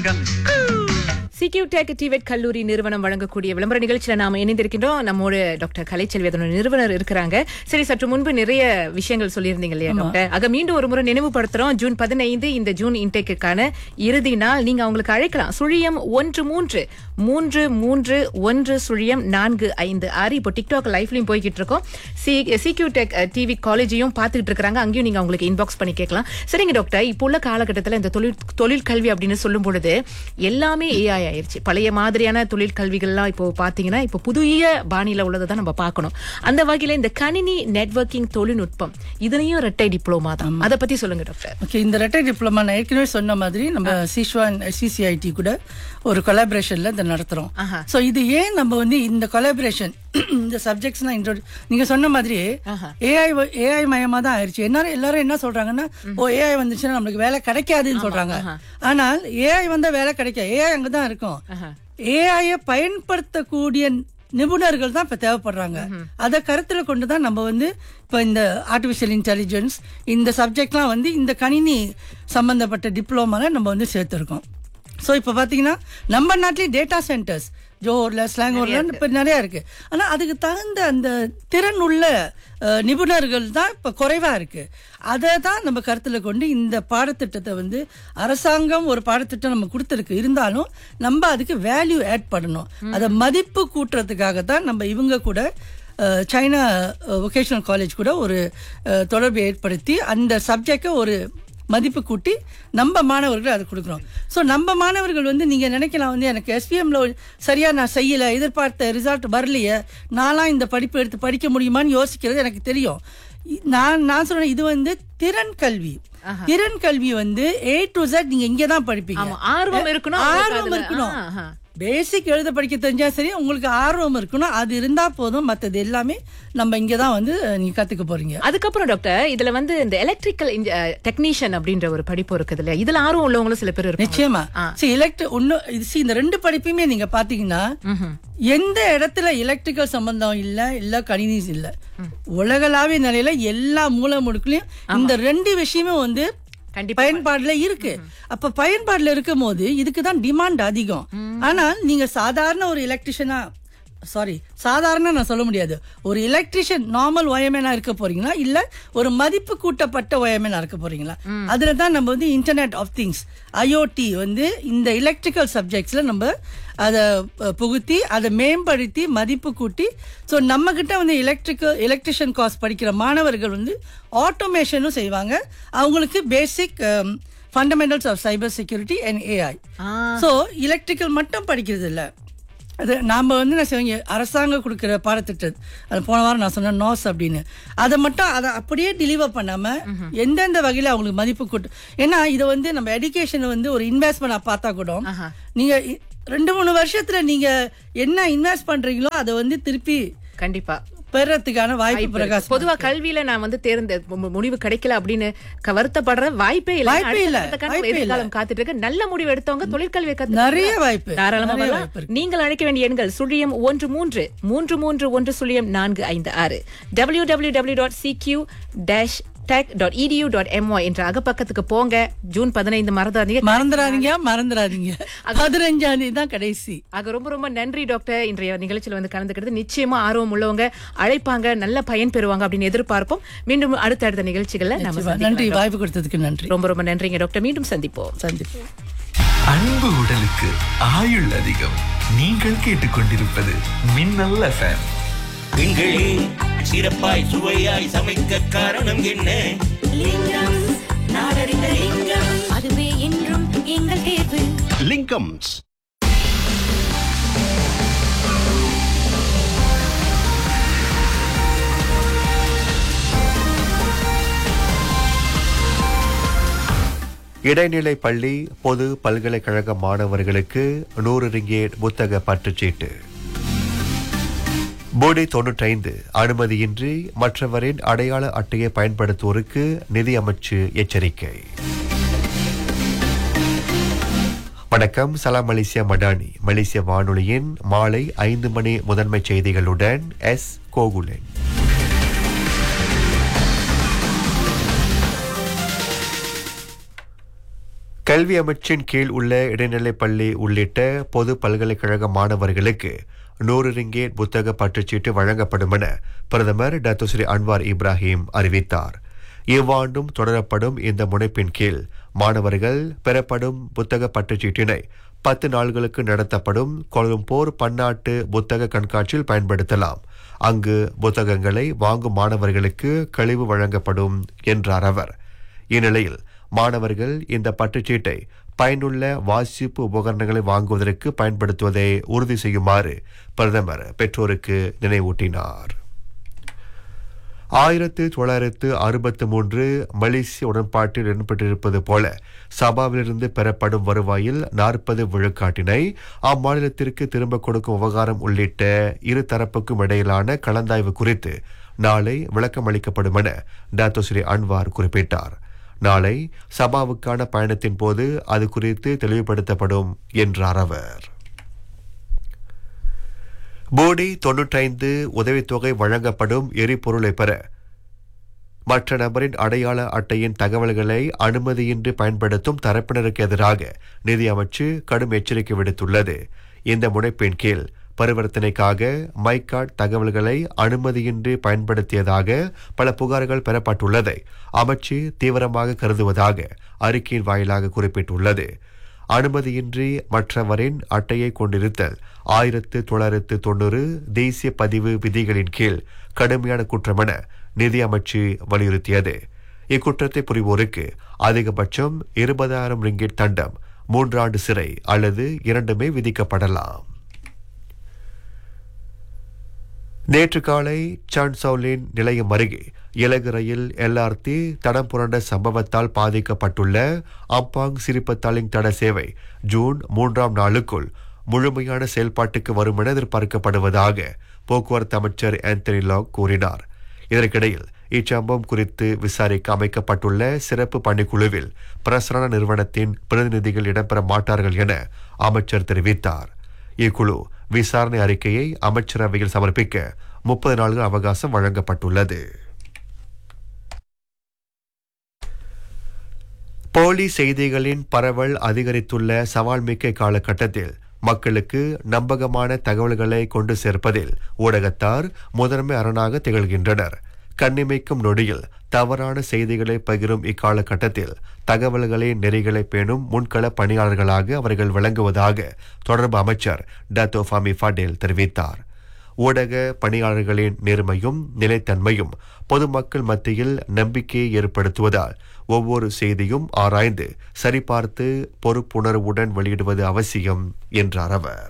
தங்கம். CQ Tech டிவெட் கல்லூரி நிறுவனம் வழங்கக்கூடிய விளம்பர நிகழ்ச்சியில நாம இணைந்திருக்கின்றோம். நம்மோடு டாக்டர் கலைச்செல்வி அதோட நிறுவனர் இருக்கிறாங்க. சரி, சற்று முன்பு நிறைய விஷயங்கள் சொல்லியிருந்தீங்க இல்லையா டாக்டர்? ஆக மீண்டும் ஒரு முறை நினைவுபடுத்துறோம். ஜூன் 15 இந்த ஜூன் இன்டேக்குக்கான இறுதி நாள். நீங்க அவங்களுக்கு அழைக்கலாம். 01333100456. இப்போ டிக்டாக் லைவ்லயும் போய்கிட்டு இருக்கோம். CQ Tech டிவி காலேஜையும் பார்த்துட்டு இருக்காங்க. அங்கேயும் நீங்க அவங்களுக்கு இன்பாக்ஸ் பண்ணி கேட்கலாம். சரிங்க டாக்டர், இப்போ உள்ள காலகட்டத்தில் இந்த தொழில் கல்வி அப்படின்னு சொல்லும் பொழுது எல்லாமே AI ஆயிருச்சு. பழைய மாதிரியான தொழில் கல்விகள்லாம் இப்போ பாத்தீங்கன்னா இப்போ புதிய பாணியில உள்ளதை நம்ம பார்க்கணும். அந்த வகையில இந்த கணினி நெட்வொர்க்கிங் தொழில்நுட்பம் இதுலயும் ரெட்டை டிப்ளோமா தான். அதை பத்தி சொல்லுங்க டாக்டர். ஓகே, இந்த ரெட்டை டிப்ளோமா நான் ஏற்கனவே சொன்ன மாதிரி நம்ம சிஷ்வான் CCIT கூட ஒரு கொலாபரேஷன்ல இதை நடத்துறோம். சோ இது ஏன் நம்ம வந்து இந்த கொலாபரேஷன் இந்த சப்ஜெக்ட்ஸ் நீங்க சொன்ன மாதிரி ஏஐ மயமா தான் ஆயிருச்சு. எல்லாரும் என்ன சொல்றாங்கன்னா, ஏஐ வந்துச்சுன்னா நம்மளுக்கு வேலை கிடைக்காதுன்னு சொல்றாங்க. ஆனால் ஏஐ வந்தா வேலை கிடைக்காது. ஏஐ அங்கதான் இருக்கும். ஏஐ பயன்படுத்தக்கூடிய நிபுணர்கள் தான் இப்ப தேவைப்படுறாங்க. அதை கருத்துல கொண்டுதான் நம்ம வந்து இப்ப இந்த ஆர்டிபிஷியல் இன்டெலிஜென்ஸ் இந்த சப்ஜெக்ட்லாம் வந்து இந்த கணினி சம்பந்தப்பட்ட டிப்ளோமால நம்ம வந்து சேர்த்திருக்கோம். சோ இப்ப பாத்தீங்கன்னா நம்ம நாட்டிலேயே டேட்டா சென்டர்ஸ் ஜோஹர்ல ஸ்லாங்கூர்ல இப்ப நிறைய இருக்கு. ஆனா அதுக்கு தகுந்த அந்த திறன் உள்ள நிபுணர்கள் தான் இப்ப குறைவா இருக்கு. அதை தான் நம்ம கருத்துல கொண்டு இந்த பாடத்திட்டத்தை வந்து அரசாங்கம் ஒரு பாடத்திட்டம் நம்ம கொடுத்துருக்கு. இருந்தாலும் நம்ம அதுக்கு வேல்யூ ஆட் பண்ணணும். அதை மதிப்பு கூட்டுறதுக்காக தான் நம்ம இவங்க கூட சைனா வொகேஷனல் காலேஜ் கூட ஒரு தொடர்பு ஏற்படுத்தி அந்த சப்ஜெக்டை ஒரு மதிப்பு கூட்டி நம்ம மாணவர்கள் அதை கொடுக்குறோம். ஸோ நம்ம மாணவர்கள் வந்து நீங்க நினைக்கலாம் வந்து எனக்கு SPMல சரியா நான் செய்யல, எதிர்பார்த்த ரிசல்ட் வரலையே, நான்லாம் இந்த படிப்பு எடுத்து படிக்க முடியுமான்னு யோசிக்கிறது எனக்கு தெரியும். நான் சொல்றேன், இது வந்து திறன் கல்வி. திறன் கல்வி வந்து A to Z நீங்க இங்கதான் படிப்பீங்க. ஆர்வம் இருக்கணும். பேசிக் எழுத படிக்க தெரிஞ்சா சரி, உங்களுக்கு ஆர்வம் இருக்கணும். அது இருந்தா போதும். மற்றது எல்லாமே நம்ம இங்கதான் வந்து நீங்க கத்துக்க போறீங்க. அதுக்கப்புறம் டாக்டர், இதுல வந்து இந்த எலக்ட்ரிக்கல் டெக்னீஷியன் அப்படின்ற ஒரு படிப்பு இருக்குது இல்லையா? இதுல ஆர்வம் உள்ளவங்களும் சில பேர் இருக்கு. நிச்சயமா. இந்த ரெண்டு படிப்புமே நீங்க பாத்தீங்கன்னா எந்த இடத்துல எலக்ட்ரிக்கல் சம்பந்தம் இல்ல கணினி இல்ல, உலகளாவிய நிலையில எல்லா மூல முடுக்குலயும் இந்த ரெண்டு விஷயமும் வந்து பயன்பாடுல இருக்கு. அப்ப பயன்பாடுல இருக்கும் போது இதுக்குதான் டிமாண்ட் அதிகம். ஆனால் நீங்க சாதாரண ஒரு எலக்ட்ரிஷியனா சாதாரண நான் சொல்ல முடியாது, ஒரு எலக்ட்ரிஷியன் நார்மல் ஒயர்மேனா இருக்க போறீங்களா, இல்ல ஒரு மதிப்பு கூட்டப்பட்ட ஒயர்மேனா இருக்க போறீங்களா? அதுலதான் நம்ம வந்து இன்டர்நெட் ஆஃப் திங்ஸ் IoT வந்து இந்த எலக்ட்ரிக்கல் சப்ஜெக்ட்ஸ்ல நம்ம அதை புகுத்தி அதை மேம்படுத்தி மதிப்பு கூட்டி, ஸோ நம்ம கிட்ட வந்து எலக்ட்ரிஷியன் கோர்ஸ் படிக்கிற மாணவர்கள் வந்து ஆட்டோமேஷனும் செய்வாங்க. அவங்களுக்கு பேசிக் fundamentals of cyber security and AI. So electrical மட்டும் படிக்கிறது இல்லை. அது நாம வந்து நான் செய்வீங்க அரசாங்கம் கொடுக்குற பாடத்திட்டம், அது போன வாரம் நான் சொன்ன நோஸ் அப்படின்னு, அதை மட்டும் அதை அப்படியே டெலிவர் பண்ணாம எந்தெந்த வகையில அவங்களுக்கு மதிப்பு கூட்டும். ஏன்னா இதை வந்து நம்ம எஜுகேஷன் வந்து ஒரு இன்வெஸ்ட்மெண்ட் பார்த்தா கூட நீங்க 2-3 வருஷத்துல நீங்க என்ன இன்வெஸ்ட் பண்றீங்களோ அதை வந்து திருப்பி கண்டிப்பா பெறத்துக்கான வாய்ப்பு பிரகாசம். பொதுவா கல்வியில நான் வந்து முடிவு கிடைக்கல அப்படின்னு வருத்தப்படுற வாய்ப்பே இல்ல. எதிர்காலம் காத்துட்டு இருக்கு. நல்ல முடிவு எடுத்தவங்க தொழிற்கல்வி நிறைய வாய்ப்பு தாராளமா. நீங்கள் அழைக்க வேண்டிய எண்கள் 01333100456 www.cq-tech.edu.my என்ற அகப்பக்கத்துக்கு போங்க. ஜூன் 15 மறந்துடாதீங்க. 15 தான் கடைசி. ரொம்ப ரொம்ப நன்றி டாக்டர். இன்றைய நிகழ்ச்சியில் வந்து கலந்துக்கிறது. நிச்சயமா ஆர்வம் உள்ளவங்க அழைப்பாங்க, நல்ல பயன் பெறுவாங்க அப்படின்னு எதிர்பார்ப்போம். மீண்டும் அடுத்த நிகழ்ச்சிகள்ல நன்றி, வாய்ப்பு கொடுத்ததுக்கு நன்றி. ரொம்ப ரொம்ப நன்றிங்க டாக்டர். மீண்டும் சந்திப்போம். அன்பு உடலுக்கு ஆயுள் அதிகம். நீங்கள் கேட்டுக்கொண்டிருப்பது மின்னல் FM. பெண்களே, சிறப்பாய் சுவையாய் சமைக்க காரணம் என்ன? லிங்கம், நாடறிந்த லிங்கம், அதுவே என்றும் எங்கள் தேர்வு. லிங்கம்ஸ். இடைநிலை பள்ளி பொது பல்கலைக்கழக மாணவர்களுக்கு 100 ரிங்கேட் புத்தக பற்றுச்சீட்டு. போடி 95 அனுமதியின்றி மற்றவரின் அடையாள அட்டையை பயன்படுத்துவோருக்கு நிதி அமைச்சு எச்சரிக்கை. வணக்கம், சலாம் மலேசியா மடானி. மலேசிய வானொலியின் மாலை 5 மணி முதன்மை செய்திகளுடன் S. கோகுலன். கல்வி அமைச்சின் கீழ் உள்ள இடைநிலைப் பள்ளி உள்ளிட்ட பொது பல்கலைக்கழக மாணவர்களுக்கு 100 ரிங்கேட் புத்தக பற்றுச்சீட்டு வழங்கப்படும் என பிரதமர் டாக்டர் ஸ்ரீ அன்வார் இப்ராஹிம் அறிவித்தார். இவ்வாண்டும் தொடரப்படும் இந்த முனைப்பின் கீழ் மாணவர்கள் பெறப்படும் புத்தக பற்றுச்சீட்டினை 10 நாள்களுக்கு நடத்தப்படும் கோலம்பூர் பன்னாட்டு புத்தக கண்காட்சியில் பயன்படுத்தலாம். அங்கு புத்தகங்களை வாங்கும் மாணவர்களுக்கு கழிவு வழங்கப்படும் என்றார் அவர். இந்நிலையில் மாணவர்கள் இந்த பற்றுச்சீட்டை பயனுள்ள வாசிப்பு உபகரணங்களை வாங்குவதற்கு பயன்படுத்துவதை உறுதி செய்யுமாறு பிரதமர் பெற்றோருக்கு நினைவூட்டினார். 1963 மலேசிய உடன்பாட்டில் இடம்பெற்றிருப்பது போல சபாவிலிருந்து பெறப்படும் வருவாயில் 40 விழுக்காட்டினை அம்மாநிலத்திற்கு திரும்ப கொடுக்கும் விவகாரம் உள்ளிட்ட இரு தரப்புக்கும் இடையிலான கலந்தாய்வு குறித்து நாளை விளக்கம் அளிக்கப்படும் என டாக்டர் ஸ்ரீ அன்வார் குறிப்பிட்டார். நாளை சபாவுக்கான பயணத்தின் போது அது குறித்து தெளிவுபடுத்தப்படும் என்றார் அவர். போடி 95 உதவித்தொகை வழங்கப்படும் எரிபொருளை பெற மற்ற நபரின் அடையாள அட்டையின் தகவல்களை அனுமதியின்றி பயன்படுத்தும் தரப்பினருக்கு எதிராக நிதி அமைச்சு கடும் எச்சரிக்கை விடுத்துள்ளது. இந்த முனைப்பின் கீழ் பரிவர்த்தனைக்காக மைகார்ட் தகவல்களை அனுமதியின்றி பயன்படுத்தியதாக பல புகார்கள் பெறப்பட்டுள்ளதை அமைச்சு தீவிரமாக கருதுவதாக அறிக்கையின் வாயிலாக குறிப்பிட்டுள்ளது. அனுமதியின்றி மற்றவரின் அட்டையை கொண்டிருத்தல் 1990 தேசிய பதிவு விதிகளின் கீழ் கடுமையான குற்றம் என நிதி அமைச்சு வலியுறுத்தியது. இக்குற்றத்தை புரிவோருக்கு அதிகபட்சம் 20,000 ரிங்கிட் தண்டம், 3 ஆண்டு சிறை அல்லது இரண்டுமே விதிக்கப்படலாம். நேற்று காலை சான்சவுலின் நிலையம் அருகே இலகு ரயில் LRT தடம் புரண்ட சம்பவத்தால் பாதிக்கப்பட்டுள்ள அம்பாங் சிரிப்பத்தாலிங் தட சேவை ஜூன் 3ஆம் நாளுக்குள் முழுமையான செயல்பாட்டுக்கு வரும் என எதிர்பார்க்கப்படுவதாக போக்குவரத்து அமைச்சர் ஆந்தனி லாக் கூறினார். இதற்கிடையில் இச்சம்பவம் குறித்து விசாரிக்க அமைக்கப்பட்டுள்ள சிறப்பு பணிக்குழுவில் பிரசரண நிறுவனத்தின் பிரதிநிதிகள் இடம்பெற மாட்டார்கள் என அமைச்சர் தெரிவித்தார். இக்குழு விசாரணை அறிக்கையை அமைச்சரவையில் சமர்ப்பிக்க 30 நாள்கள் அவகாசம் வழங்கப்பட்டுள்ளது. போலி செய்திகளின் பரவல் அதிகரித்துள்ள சவால்மிக்க காலகட்டத்தில் மக்களுக்கு நம்பகமான தகவல்களை கொண்டு சேர்ப்பதில் ஊடகத்தார் முதன்மை அரணாக திகழ்கின்றனர். கண்ணிமைக்கும் நொடியில் தவறான செய்திகளை பகிரும் இக்காலகட்டத்தில் தகவல்களின் நெறிகளை பேணும் முன்கள பணியாளர்களாக அவர்கள் விளங்குவதாக தொடர்பு அமைச்சர் டாக்டோ ஃபாமி ஃபடேல் தெரிவித்தார். ஊடக பணியாளர்களின் நேர்மையும் நிலைத்தன்மையும் பொதுமக்கள் மத்தியில் நம்பிக்கையை ஏற்படுத்துவதால் ஒவ்வொரு செய்தியும் ஆராய்ந்து சரிபார்த்து பொறுப்புணர்வுடன் வெளியிடுவது அவசியம் என்றார் அவர்.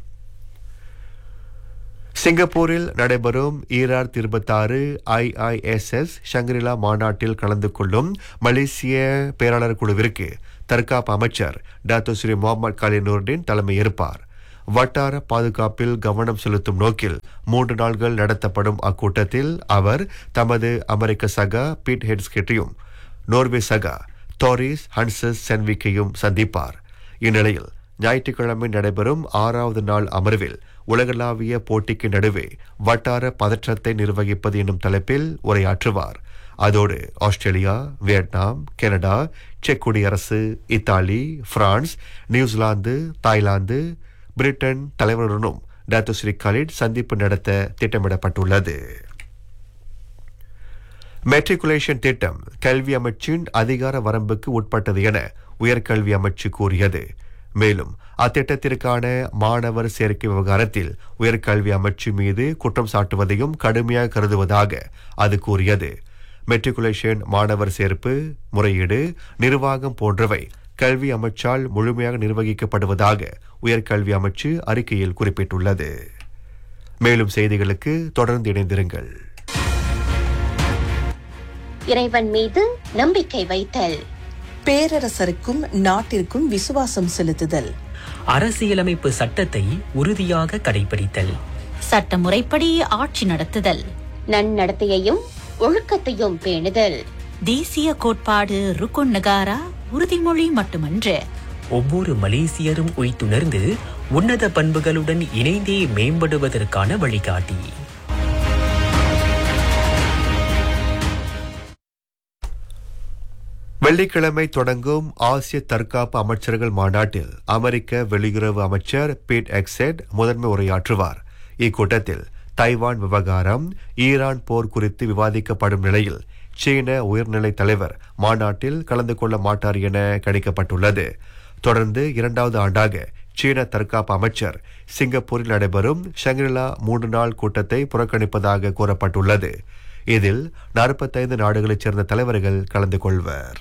சிங்கப்பூரில் நடைபெறும் 2026 IISS ஷங்கிரிலா மாநாட்டில் கலந்து கொள்ளும் மலேசிய பேராளர் குழுவிற்கு தற்காப்பு அமைச்சர் doctor Sri Mohammed Khalid Noordin தலைமையேற்பார். வட்டார பாதுகாப்பில் கவனம் செலுத்தும் நோக்கில் 3 நாள்கள் நடத்தப்படும் அக்கூட்டத்தில் அவர் தமது அமெரிக்க சகா பீட் ஹெட்ஸ்கெட்டையும் நோர்வே சகா தோரிஸ் ஹன்சஸ் சென்விக்கையும் சந்திப்பார். இந்நிலையில் ஞாயிற்றுக்கிழமை நடைபெறும் 6வது நாள் அமர்வில் உலகளாவிய போட்டிக்கு நடுவே வட்டார பதற்றத்தை நிர்வகிப்பது என்னும் தலைப்பில் உரையாற்றுவார். அதோடு ஆஸ்திரேலியா, வியட்நாம், கனடா, செக் குடியரசு, Italy, France, New Zealand, Thailand, Britain தலைவருடனும் doctor Sri Khalid சந்திப்பு நடத்த திட்டமிடப்பட்டுள்ளது. மெட்ரிகுலேஷன் திட்டம் கல்வி அமைச்சின் அதிகார வரம்புக்கு உட்பட்டது என உயர்கல்வி அமைச்சு கூறியது. மேலும் அத்திட்டத்திற்கான மாணவர் சேர்க்கை விவகாரத்தில் உயர்கல்வி அமைச்சு மீது குற்றம் சாட்டுவதையும் கடுமையாக கருதுவதாக அது கூறியது. மெட்ரிகுலேஷன் மாணவர் சேர்ப்பு, முறையீடு, நிர்வாகம் போன்றவை கல்வி அமைச்சால் முழுமையாக நிர்வகிக்கப்படுவதாக உயர்கல்வி அமைச்சு அறிக்கையில் குறிப்பிட்டுள்ளது. மேலும் செய்திகளுக்கு தொடர்ந்து இணைந்திருங்கள். இறைவன் மீது நம்பிக்கை வைத்தல், பேரரசருக்கும் நாட்டிற்கும் விசுவாசம் செலுத்துதல், அரசியலமைப்பு சட்டத்தை உறுதியாக கடைபிடித்தல், சட்டமுறைப்படி ஆட்சி நடத்துதல், நன்னடத்தையையும் ஒழுக்கத்தையும் பேணுதல், தேசிய கோட்பாடு ருக்குன் நகாரா உறுதிமொழி மட்டுமன்று, ஒவ்வொரு மலேசியரும் உய்த்துணர்ந்து உன்னத பண்புகளுடன் இணைந்தே மேம்படுவதற்கான வழிகாட்டி. வெள்ளிக்கிழமை தொடங்கும் ஆசிய தற்காப்பு அமைச்சர்கள் மாநாட்டில் அமெரிக்க வெளியுறவு அமைச்சர் பீட் எக்ஸெட் முதன்மை உரையாற்றுவார். இக்கூட்டத்தில் தைவான் விவகாரம், ஈரான் போர் குறித்து விவாதிக்கப்படும் நிலையில் சீன உயர்நிலை தலைவர் மாநாட்டில் கலந்து கொள்ள மாட்டார் என கணிக்கப்பட்டுள்ளது. தொடர்ந்து 2வது ஆண்டாக சீன தற்காப்பு அமைச்சர் சிங்கப்பூரில் நடைபெறும் ஷங்கிரிலா 3 நாள் கூட்டத்தை புறக்கணிப்பதாக கூறப்பட்டுள்ளது. இதில் 45 நாடுகளைச் சேர்ந்த தலைவர்கள் கலந்து கொள்வர்.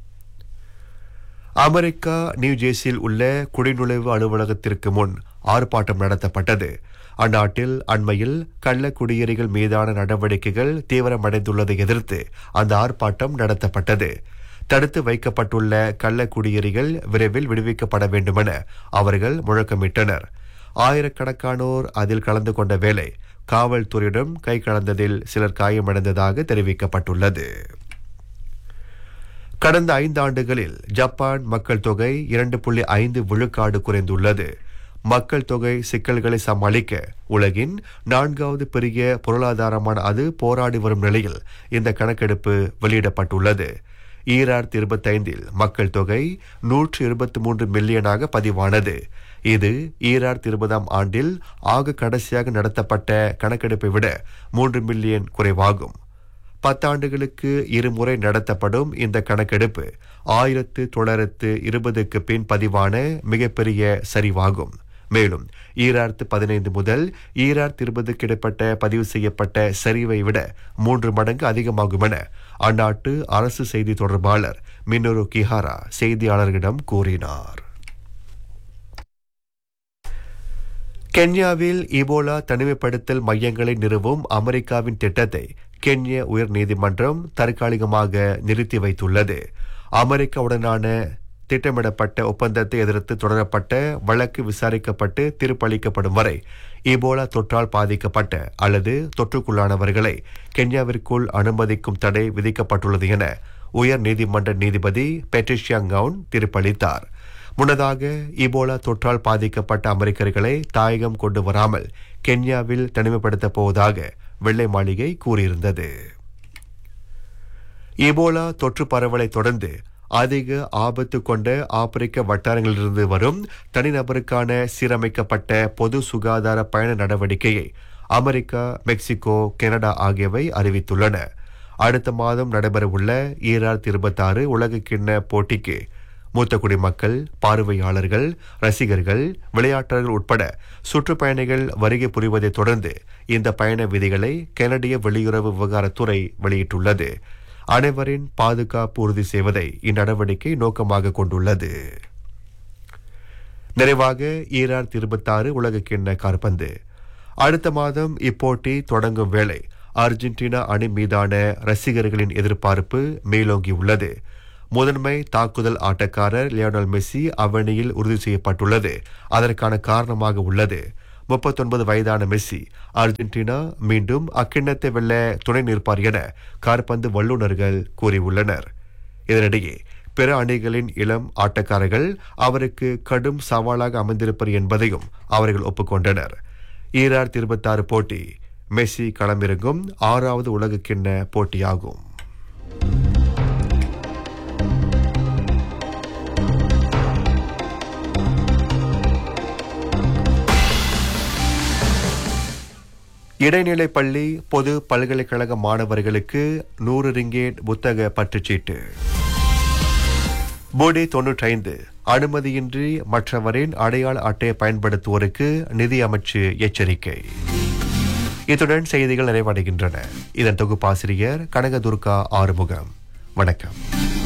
அமெரிக்கா நியூஜெர்சியில் உள்ள குடிநுழைவு அலுவலகத்திற்கு முன் ஆர்ப்பாட்டம் நடத்தப்பட்டது. அந்நாட்டில் அண்மையில் கள்ள குடியேறிகள் மீதான நடவடிக்கைகள் தீவிரமடைந்துள்ளதை எதிர்த்து அந்த ஆர்ப்பாட்டம் நடத்தப்பட்டது. தடுத்து வைக்கப்பட்டுள்ள கள்ள குடியேறிகள் விரைவில் விடுவிக்கப்பட வேண்டுமென அவர்கள் முழக்கமிட்டனர். ஆயிரக்கணக்கானோர் அதில் கலந்து கொண்ட வேளை காவல்துறையிடம் கை கலந்ததில் சிலர் காயமடைந்ததாக தெரிவிக்கப்பட்டுள்ளது. கடந்த 5 ஆண்டுகளில் ஜப்பான் மக்கள் தொகை 2.5 விழுக்காடு குறைந்துள்ளது. மக்கள் தொகை சிக்கல்களை சமாளிக்க உலகின் 4வது பெரிய பொருளாதாரமான அது போராடி வரும் நிலையில் இந்த கணக்கெடுப்பு வெளியிடப்பட்டுள்ளது. 2025 மக்கள் தொகை 123 மில்லியனாக பதிவானது. இது 2020 ஆண்டில் ஆக கடைசியாக நடத்தப்பட்ட கணக்கெடுப்பை விட 3 மில்லியன் குறைவாகும். 10 ஆண்டுகளுக்கு இருமுறை நடத்தப்படும் இந்த கணக்கெடுப்பு 1920க்கு பின் பதிவான மிகப்பெரிய சரிவாகும். மேலும் 2015 முதல் 2020 இடைப்பட்ட பதிவு செய்யப்பட்ட சரிவை விட 3 மடங்கு அதிகமாகும் என அந்நாட்டு அரசு செய்தி தொடர்பாளர் மினோரு கிஹாரா செய்தியாளர்களிடம் கூறினார். கென்யாவில் இபோலா தனிமைப்படுத்தல் மையங்களை நிறுவும் அமெரிக்காவின் திட்டத்தை கென்ய உயர் நீதிமன்றம் தற்காலிகமாக நிறுத்தி வைத்துள்ளது. அமெரிக்காவுடனான திட்டமிடப்பட்ட ஒப்பந்தத்தை எதிர்த்து தொடரப்பட்ட வழக்கு விசாரிக்கப்பட்டு தீர்ப்பளிக்கப்படும் வரை இபோலா தொற்றால் பாதிக்கப்பட்ட அல்லது தொற்றுக்குள்ளானவர்களை கென்யாவிற்குள் அனுமதிக்கும் தடை விதிக்கப்பட்டுள்ளது என உயர் நீதிமன்ற நீதிபதி பெட்ரிஷியா கவுன் தீர்ப்பளித்தார். முன்னதாக இபோலா தொற்றால் பாதிக்கப்பட்ட அமெரிக்கர்களை தாயகம் கொண்டு வராமல் கென்யாவில் தனிமைப்படுத்தப் போவதாக வெள்ளை மாளிகை கூறியிருந்தது. இபோலா தொற்று பரவலை தொடர்ந்து அதிக ஆபத்து கொண்ட ஆப்பிரிக்க வட்டாரங்களிலிருந்து வரும் தனிநபருக்கான சீரமைக்கப்பட்ட பொது சுகாதார பயண நடவடிக்கையை அமெரிக்கா, மெக்சிகோ, கனடா ஆகியவை அறிவித்துள்ளன. அடுத்த மாதம் நடைபெறவுள்ள 2026 உலகக்கிண்ண போட்டிக்கு மூத்த குடிமக்கள், பார்வையாளர்கள், ரசிகர்கள், விளையாட்டர்கள் உட்பட சுற்றுப்பயணிகள் வருகை புரிவதை தொடர்ந்து இந்த பயண விதிகளை கனடிய வெளியுறவு விவகாரத்துறை வெளியிட்டுள்ளது. அனைவரின் பாதுகாப்பு உறுதி செய்வதை இந்நடவடிக்கை நோக்கமாக கொண்டுள்ளது. நிறைவாக 2026 உலகக்கிண்ண கால்பந்து. அடுத்த மாதம் இப்போட்டி தொடங்கும் வேளை அர்ஜென்டினா அணி மீதான ரசிகர்களின் எதிர்பார்ப்பு மேலோங்கியுள்ளது. முதன்மை தாக்குதல் ஆட்டக்காரர் லியோனல் மெஸ்ஸி அவ்வணியில் உறுதி செய்யப்பட்டுள்ளது அதற்கான காரணமாக உள்ளது. 39 வயதான மெஸ்ஸி அர்ஜென்டினா மீண்டும் அக்கிண்ணத்தை வெல்ல துணை நிற்பார் என கால்பந்து வல்லுநர்கள் கூறியுள்ளனர். இதனிடையே பிற அணிகளின் இளம் ஆட்டக்காரர்கள் அவருக்கு கடும் சவாலாக அமைந்திருப்பர் என்பதையும் அவர்கள் ஒப்புக்கொண்டனர். 2026 போட்டி மெஸ்ஸி களமிறங்கும் 6வது உலகக்கிண்ண போட்டியாகும். இடைநிலை பள்ளி பொது பல்கலைக்கழக மாணவர்களுக்கு 100 ரிங்கேட் புத்தக பற்றுச்சீட்டு. போடி 95 அனுமதியின்றி மற்றவரின் அடையாள அட்டையை பயன்படுத்துவோருக்கு நிதி அமைச்சு எச்சரிக்கை. இத்துடன் செய்திகள் நிறைவடைகின்றன. இதன் தொகுப்பாசிரியர் கனகதுர்கா ஆறுமுகம். வணக்கம்.